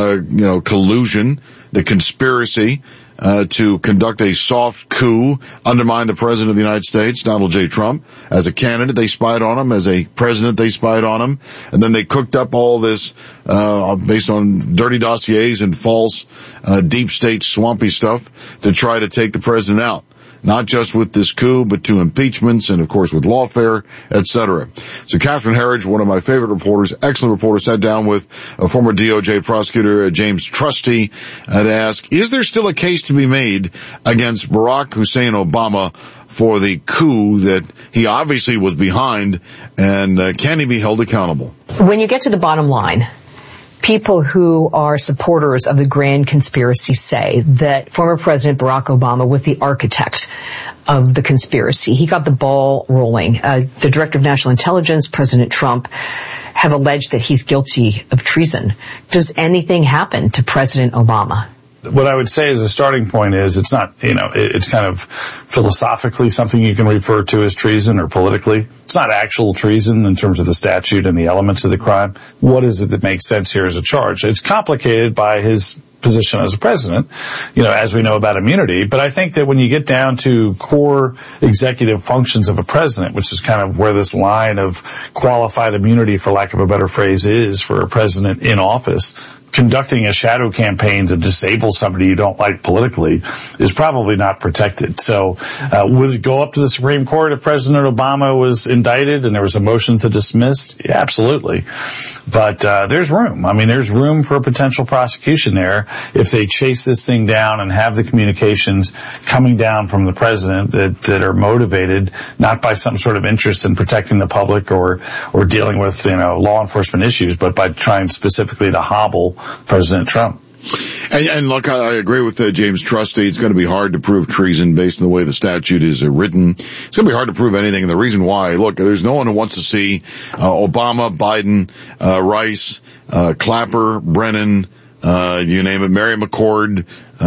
collusion, the conspiracy to conduct a soft coup, undermine the President of the United States, Donald J. Trump. As a candidate, they spied on him. As a president, they spied on him. And then they cooked up all this based on dirty dossiers and false deep state swampy stuff to try to take the president out. Not just with this coup, but 2 impeachments and, of course, with lawfare, etc. So Catherine Herridge, one of my favorite reporters, excellent reporter, sat down with a former DOJ prosecutor, James Trusty, to ask, is there still a case to be made against Barack Hussein Obama for the coup that he obviously was behind, and can he be held accountable? When you get to the bottom line, people who are supporters of the grand conspiracy say that former President Barack Obama was the architect of the conspiracy. He got the ball rolling. The Director of National Intelligence, President Trump, have alleged that he's guilty of treason. Does anything happen to President Obama? What I would say as a starting point is it's not, it's kind of philosophically something you can refer to as treason, or politically. It's not actual treason in terms of the statute and the elements of the crime. What is it that makes sense here as a charge? It's complicated by his position as a president, as we know about immunity. But I think that when you get down to core executive functions of a president, which is kind of where this line of qualified immunity, for lack of a better phrase, is for a president in office, conducting a shadow campaign to disable somebody you don't like politically is probably not protected. So would it go up to the Supreme Court if President Obama was indicted and there was a motion to dismiss? Yeah, absolutely. But there's room. There's room for a potential prosecution there if they chase this thing down and have the communications coming down from the president that are motivated not by some sort of interest in protecting the public or dealing with law enforcement issues, but by trying specifically to hobble President Trump. And look, I agree with James Trusty. It's going to be hard to prove treason based on the way the statute is written. It's going to be hard to prove anything. And the reason why, look, there's no one who wants to see Obama, Biden, Rice, Clapper, Brennan, you name it, Mary McCord,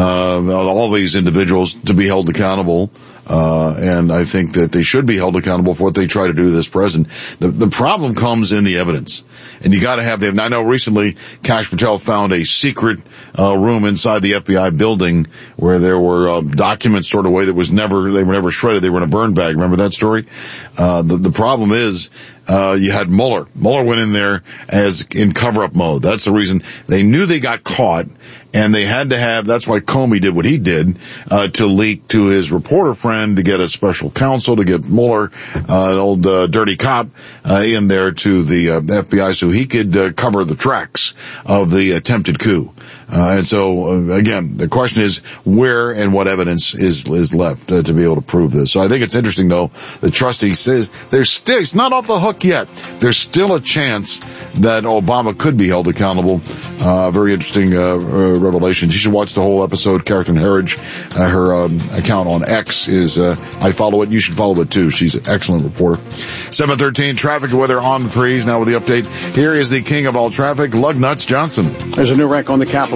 all these individuals to be held accountable. And I think that they should be held accountable for what they try to do to this president. The problem comes in the evidence. And you gotta have them. I know recently Kash Patel found a secret, room inside the FBI building where there were, documents stored away that they were never shredded. They were in a burn bag. Remember that story? The problem is, you had Mueller. Mueller went in there as in cover-up mode. That's the reason they knew they got caught. And they had to have, that's why Comey did what he did, to leak to his reporter friend to get a special counsel, to get Mueller, an old, dirty cop, in there to the, FBI so he could, cover the tracks of the attempted coup. And so, again, the question is where and what evidence is left to be able to prove this. So I think it's interesting, though, the trustee says it's not off the hook yet. There's still a chance that Obama could be held accountable. Very interesting revelation. You should watch the whole episode. Catherine Herridge, her account on X is, I follow it. You should follow it, too. She's an excellent reporter. 7:13, traffic and weather on the threes. Now with the update, here is the king of all traffic, Lug Nuts Johnson. There's a new wreck on the Capitol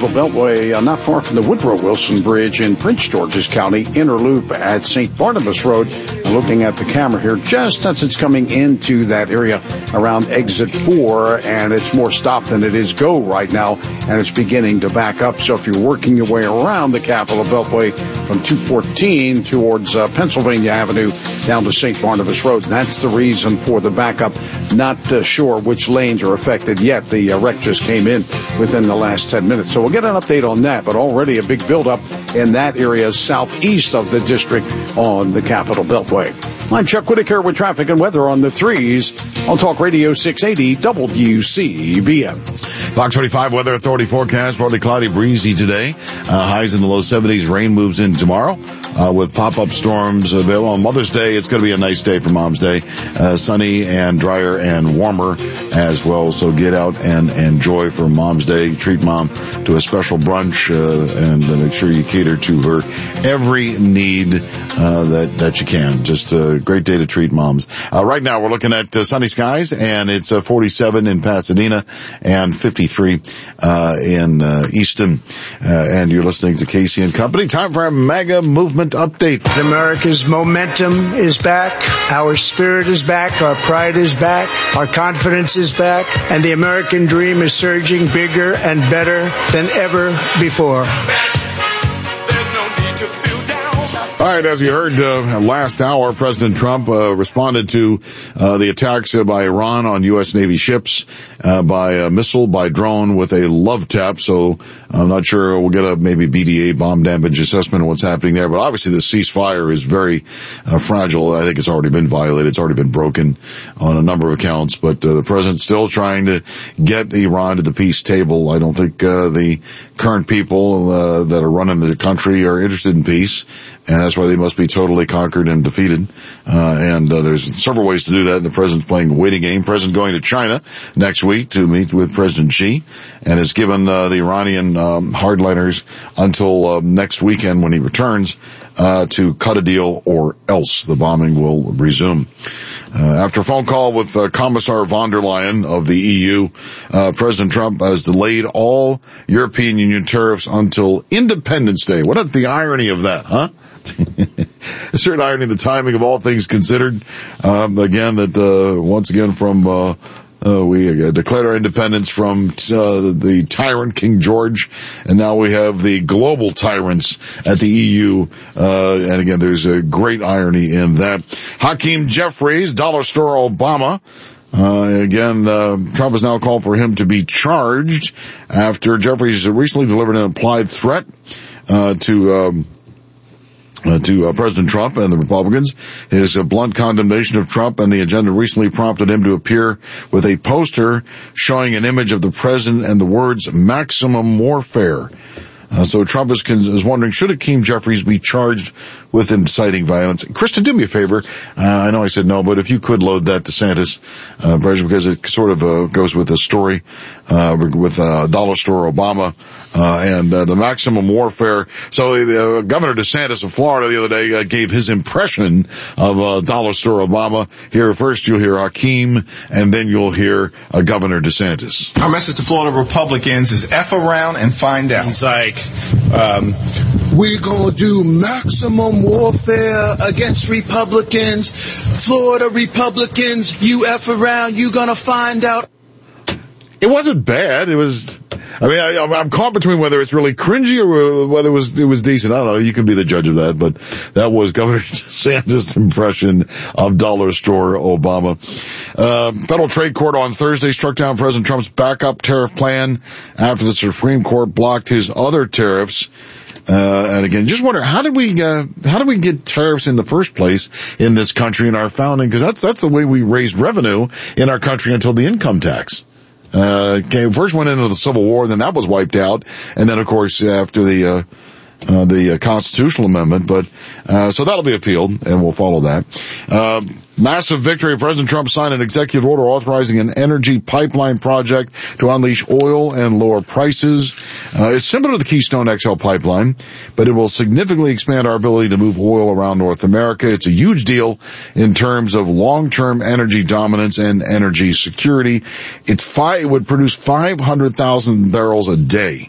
Capital Beltway, not far from the Woodrow Wilson Bridge in Prince George's County, inner loop at St. Barnabas Road. Looking at the camera here, just as it's coming into that area around exit 4, and it's more stop than it is go right now, and it's beginning to back up. So if you're working your way around the Capital Beltway from 214 towards Pennsylvania Avenue down to St. Barnabas Road, that's the reason for the backup. Not sure which lanes are affected yet. The wreck just came in within the last 10 minutes. So we'll get an update on that, but already a big buildup in that area southeast of the district on the Capital Beltway. I'm Chuck Whitaker with traffic and weather on the 3s on Talk Radio 680 WCBM. Fox 45 Weather Authority forecast, partly cloudy, breezy today. Highs in the low 70s. Rain moves in tomorrow with pop-up storms available. On Mother's Day, it's going to be a nice day for Mom's Day. Sunny and drier and warmer as well. So get out and enjoy for Mom's Day. Treat Mom to a special brunch and make sure you cater to her every need that you can. Just a great day to treat moms. Right now, we're looking at sunny skies, and it's 47 in Pasadena and 53 in Easton. And you're listening to Casey and Company. Time for our mega movement update. America's momentum is back. Our spirit is back. Our pride is back. Our confidence is back. And the American dream is surging bigger and better than ever before. All right, as you heard last hour, President Trump responded to the attacks by Iran on U.S. Navy ships by missile, by drone with a love tap. So I'm not sure we'll get a maybe BDA bomb damage assessment of what's happening there. But obviously the ceasefire is very fragile. I think it's already been violated. It's already been broken on a number of accounts. But the president's still trying to get Iran to the peace table. I don't think the current people that are running the country are interested in peace. And that's why they must be totally conquered and defeated. And there's several ways to do that. The president's playing a waiting game. President going to China next week to meet with President Xi, and has given the Iranian hardliners until next weekend when he returns to cut a deal, or else the bombing will resume. After a phone call with Commissar von der Leyen of the EU, President Trump has delayed all European Union tariffs until Independence Day. What is the irony of that, huh? A certain irony in the timing of all things considered. Again, that once again from we declared our independence from the tyrant King George, and now we have the global tyrants at the EU. And again, there's a great irony in that. Hakeem Jeffries, dollar store Obama. Trump has now called for him to be charged after Jeffries recently delivered an implied threat to President Trump and the Republicans. His blunt condemnation of Trump and the agenda recently prompted him to appear with a poster showing an image of the president and the words "maximum warfare." So Trump is wondering, should Hakeem Jeffries be charged with inciting violence? Kristen, do me a favor. I know I said no, but if you could load that DeSantis, because it sort of goes with the story with dollar store Obama and the maximum warfare. So Governor DeSantis of Florida the other day gave his impression of dollar store Obama. Here first you'll hear Hakeem, and then you'll hear Governor DeSantis. Our message to Florida Republicans is F around and find out. He's like, we're going to do maximum warfare against Republicans. Florida Republicans, you F around, you going to find out. It wasn't bad. It was, I'm caught between whether it's really cringy or whether it was decent. I don't know. You can be the judge of that, but that was Governor DeSantis' impression of dollar store Obama. Federal Trade Court on Thursday struck down President Trump's backup tariff plan after the Supreme Court blocked his other tariffs. And again, just wonder, how did we get tariffs in the first place in this country in our founding? Because that's the way we raised revenue in our country until the income tax. First went into the Civil War, then that was wiped out, and then of course after the constitutional amendment, but so that'll be appealed, and we'll follow that. Massive victory. President Trump signed an executive order authorizing an energy pipeline project to unleash oil and lower prices. It's similar to the Keystone XL pipeline, but it will significantly expand our ability to move oil around North America. It's a huge deal in terms of long-term energy dominance and energy security. It would produce 500,000 barrels a day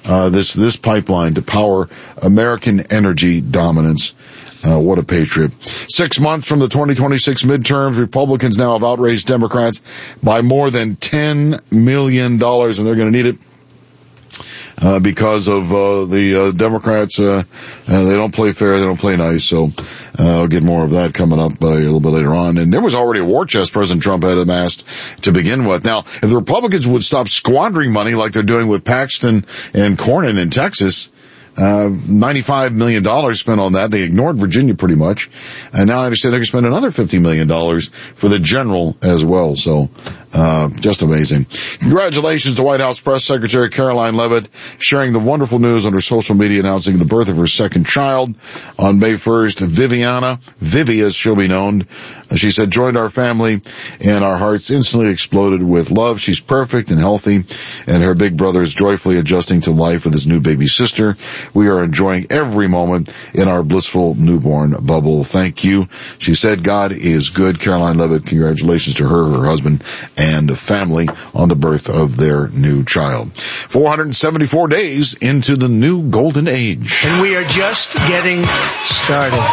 this pipeline to power American energy dominance. What a patriot. 6 months from the 2026 midterms, Republicans now have outraised Democrats by more than $10 million, and they're going to need it. Because of the Democrats, they don't play fair, they don't play nice, so I'll get more of that coming up a little bit later on. And there was already a war chest President Trump had amassed to begin with. Now, if the Republicans would stop squandering money like they're doing with Paxton and Cornyn in Texas, $95 million spent on that. They ignored Virginia pretty much. And now I understand they're going to spend another $50 million for the general as well. So, just amazing. Congratulations to White House Press Secretary Caroline Leavitt sharing the wonderful news on her social media announcing the birth of her second child on May 1st. Vivi as she'll be known. She said, joined our family and our hearts instantly exploded with love. She's perfect and healthy, and her big brother is joyfully adjusting to life with his new baby sister. We are enjoying every moment in our blissful newborn bubble. Thank you. She said, God is good. Caroline Leavitt, congratulations to her husband, and family on the birth of their new child. 474 days into the new golden age. And we are just getting started.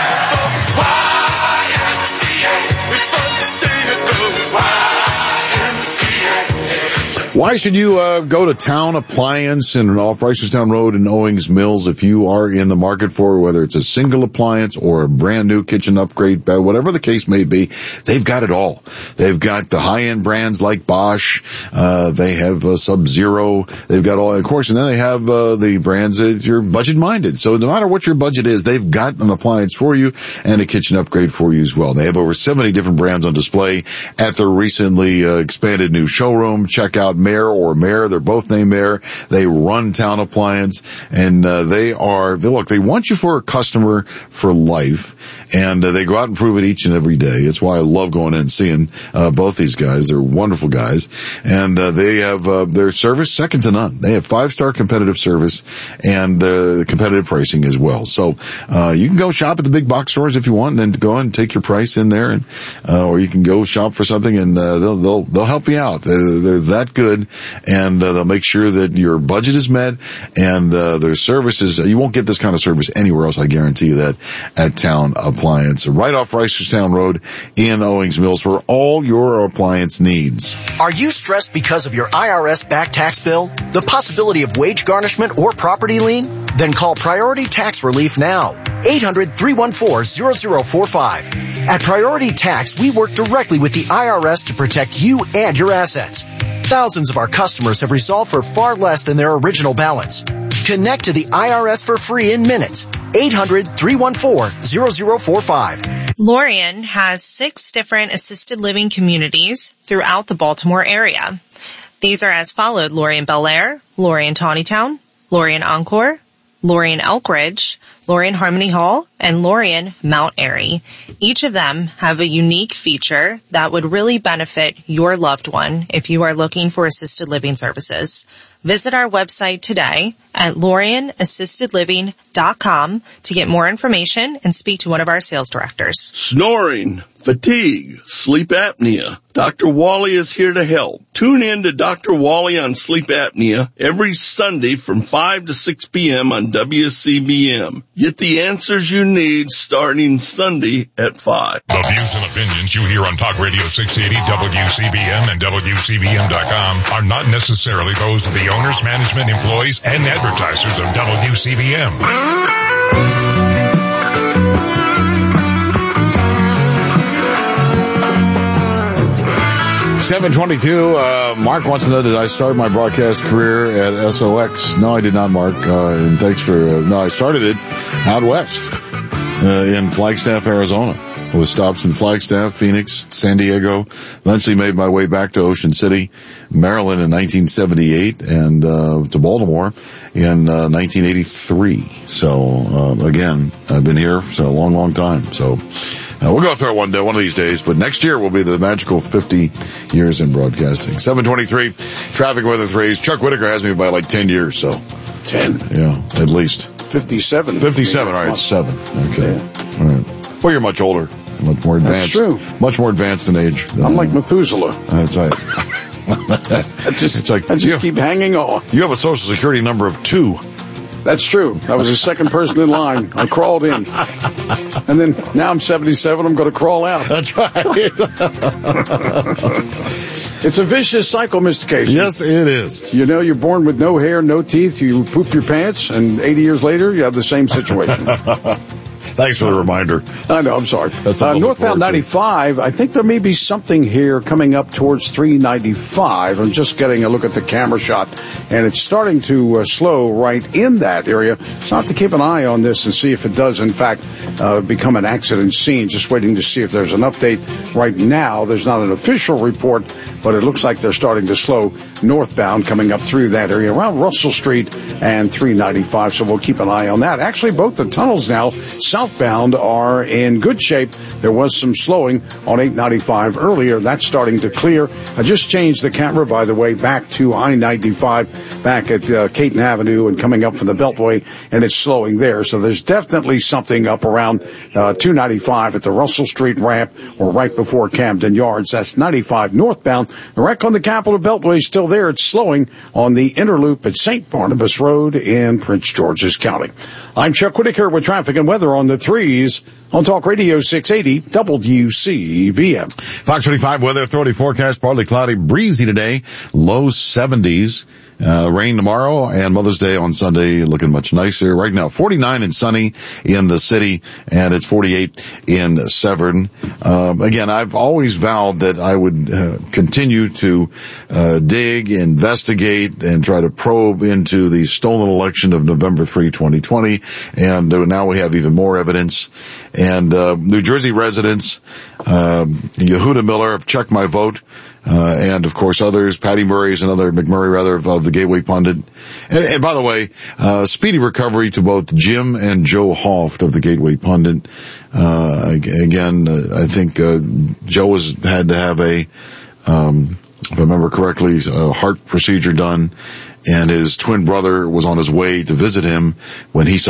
Why should you go to Town Appliance and off Reisterstown Road in Owings Mills if you are in the market for whether it's a single appliance or a brand new kitchen upgrade, whatever the case may be, they've got it all. They've got the high-end brands like Bosch, they have Sub-Zero, they've got all, of course, and then they have the brands that you're budget-minded. So no matter what your budget is, they've got an appliance for you and a kitchen upgrade for you as well. They have over 70 different brands on display at their recently expanded new showroom. Check out Mayor, they're both named Mayor. They run Town Appliance, and they want you for a customer for life. And they go out and prove it each and every day. It's why I love going in and seeing both these guys. They're wonderful guys. And they have their service second to none. They have 5-star competitive service and competitive pricing as well. So you can go shop at the big box stores if you want, and then go and take your price in there, and or you can go shop for something, and they'll help you out. They're that good, and they'll make sure that your budget is met, and their services, you won't get this kind of service anywhere else, I guarantee you that, at Town Appliance, right off Reisterstown Road in Owings Mills for all your appliance needs. Are you stressed because of your IRS back tax bill? The possibility of wage garnishment or property lien? Then call Priority Tax Relief now. 800-314-0045. At Priority Tax, we work directly with the IRS to protect you and your assets. Thousands of our customers have resolved for far less than their original balance. Connect to the IRS for free in minutes. 800-314-0045. Lorien has 6 different assisted living communities throughout the Baltimore area. These are as followed: Lorien Bel Air, Lorien Tawnytown, Lorien Encore, Lorien Elk Ridge, Lorien Harmony Hall, and Lorien Mount Airy. Each of them have a unique feature that would really benefit your loved one if you are looking for assisted living services. Visit our website today at LorienAssistedLiving.com to get more information and speak to one of our sales directors. Snoring, fatigue, sleep apnea. Dr. Wally is here to help. Tune in to Dr. Wally on sleep apnea every Sunday from 5 to 6 p.m. on WCBM. Get the answers you need starting Sunday at 5. The views and opinions you hear on Talk Radio 680, WCBM, and WCBM.com are not necessarily those of the owners, management, employees, and advertisers of WCBM. 722, Mark wants to know, did I start my broadcast career at SOX? No, I did not, Mark. And thanks for, no, I started it out west, in Flagstaff, Arizona, with stops in Flagstaff, Phoenix, San Diego. Eventually made my way back to Ocean City, Maryland in 1978, and, to Baltimore in, 1983. So, again, I've been here for a long, long time. So, we'll go through it one of these days, but next year will be the magical 50 years in broadcasting. 723, traffic weather threes. Chuck Whitaker has me by like 10 years, so. 10? Yeah, at least. 57. 57, all right, 7. Okay. Yeah. All right. Well, you're much older, much more advanced. That's true. Much more advanced in age. I'm like Methuselah. That's right. I just keep hanging on. You have a social security number of 2. That's true. I was the second person in line. I crawled in. And then now I'm 77. I'm going to crawl out. That's right. It's a vicious cycle, Mr. Casey. Yes, it is. You know, you're born with no hair, no teeth. You poop your pants, and 80 years later, you have the same situation. Thanks for the reminder. I know, I'm sorry. Northbound 95, I think there may be something here coming up towards 395. I'm just getting a look at the camera shot, and it's starting to slow right in that area. So I have to keep an eye on this and see if it does, in fact, become an accident scene. Just waiting to see if there's an update. Right now, there's not an official report, but it looks like they're starting to slow northbound coming up through that area around Russell Street and 395. So we'll keep an eye on that. Actually, both the tunnels now, southbound, are in good shape. There was some slowing on 895 earlier. That's starting to clear. I just changed the camera, by the way, back to I-95, back at Caton Avenue and coming up from the Beltway, and it's slowing there. So there's definitely something up around 295 at the Russell Street ramp or right before Camden Yards. That's 95 northbound. The wreck on the Capitol Beltway is still there. It's slowing on the inner loop at St. Barnabas Road in Prince George's County. I'm Chuck Whitaker with traffic and weather on the 3s on Talk Radio 680 WCBM. Fox 25 weather authority forecast, partly cloudy, breezy today, low 70s. Rain tomorrow and Mother's Day on Sunday looking much nicer. Right now, 49 and sunny in the city, and it's 48 in Severn. Again, I've always vowed that I would continue to dig, investigate, and try to probe into the stolen election of November 3, 2020. And now we have even more evidence. And New Jersey residents, Yehuda Miller of Check My Vote, and of course others, Patty Murray's another, McMurray rather, of the Gateway Pundit. And by the way, speedy recovery to both Jim and Joe Hoft of the Gateway Pundit. Again, I think, Joe had to have if I remember correctly, a heart procedure done, and his twin brother was on his way to visit him when he